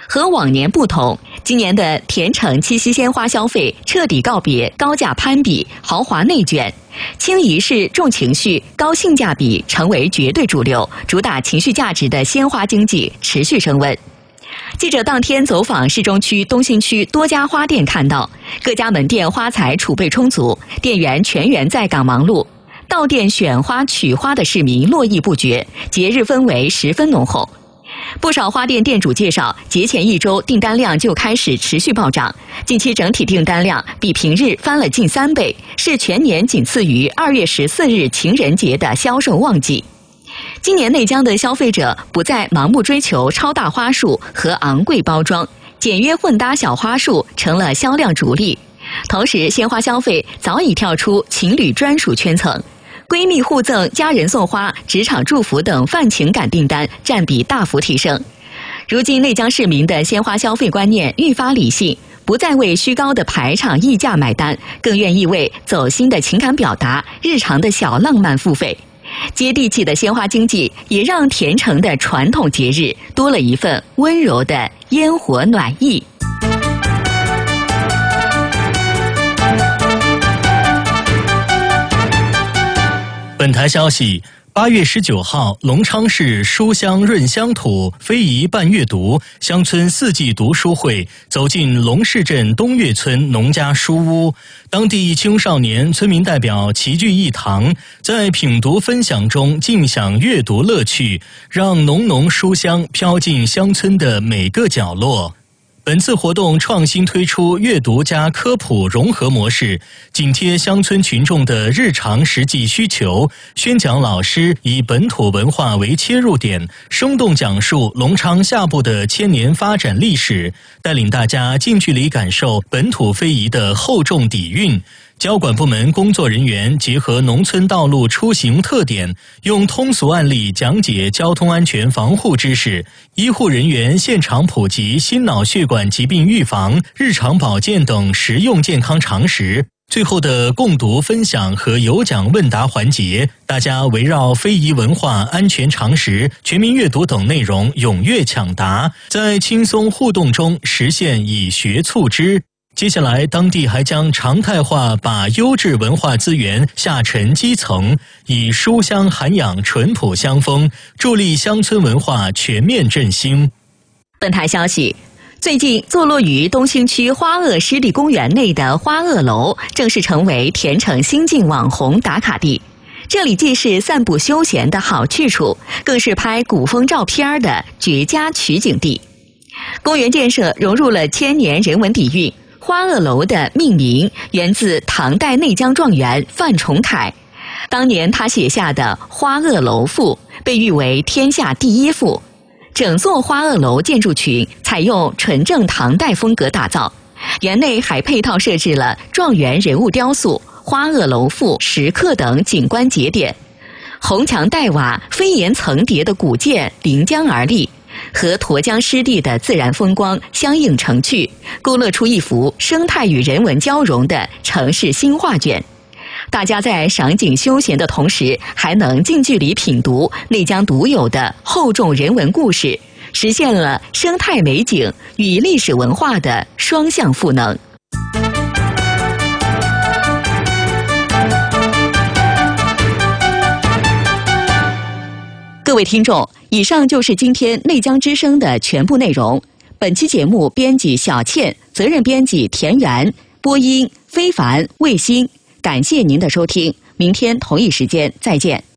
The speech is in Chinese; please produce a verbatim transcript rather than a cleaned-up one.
和往年不同，今年的甜橙七夕鲜花消费彻底告别高价攀比、豪华内卷，轻仪式、重情绪、高性价比成为绝对主流，主打情绪价值的鲜花经济持续升温。记者当天走访市中区、东兴区多家花店，看到各家门店花材储备充足，店员全员在岗忙碌，到店选花取花的市民络绎不绝，节日氛围十分浓厚。不少花店店主介绍，节前一周订单量就开始持续暴涨，近期整体订单量比平日翻了近三倍，是全年仅次于二月十四日情人节的销售旺季。今年内江的消费者不再盲目追求超大花束和昂贵包装，简约混搭小花束成了销量主力。同时，鲜花消费早已跳出情侣专属圈层，闺蜜互赠、家人送花、职场祝福等泛情感订单占比大幅提升。如今内江市民的鲜花消费观念愈发理性，不再为虚高的排场溢价买单，更愿意为走心的情感表达、日常的小浪漫付费。接地气的鲜花经济也让甜橙的传统节日多了一份温柔的烟火暖意。 本台消息，八月十九号，隆昌市书香润乡土非遗办阅读乡村四季读书会走进龙市镇东岳村农家书屋，当地青少年村民代表齐聚一堂，在品读分享中尽享阅读乐趣，让浓浓书香飘进乡村的每个角落。本次活动创新推出阅读加科普融合模式，紧贴乡村群众的日常实际需求。宣讲老师以本土文化为切入点，生动讲述隆昌下部的千年发展历史，带领大家近距离感受本土非遗的厚重底蕴。交管部门工作人员结合农村道路出行特点，用通俗案例讲解交通安全防护知识，医护人员现场普及心脑血管疾病预防、日常保健等实用健康常识。最后的共读分享和有奖问答环节，大家围绕非遗文化、安全常识、全民阅读等内容踊跃抢答，在轻松互动中实现以学促知。接下来，当地还将常态化把优质文化资源下沉基层，以书香涵养淳朴乡风，助力乡村文化全面振兴。 本台消息，最近坐落于东兴区花萼湿地公园内的花萼楼正式成为甜橙新晋网红打卡地。这里既是散步休闲的好去处，更是拍古风照片的绝佳取景地。公园建设融入了千年人文底蕴。花萼楼的命名源自唐代内江状元范崇凯，当年他写下的《花萼楼赋》被誉为天下第一赋。整座花萼楼建筑群采用纯正唐代风格打造，园内还配套设置了状元人物雕塑、花萼楼赋石刻等景观节点，红墙黛瓦、飞檐层叠的古建临江而立，和沱江湿地的自然风光相映成趣，勾勒出一幅生态与人文交融的城市新画卷。大家在赏景休闲的同时，还能近距离品读内江独有的厚重人文故事，实现了生态美景与历史文化的双向赋能。各位听众，以上就是今天内江之声的全部内容。本期节目编辑小倩，责任编辑田园，播音非凡、卫星。感谢您的收听，明天同一时间再见。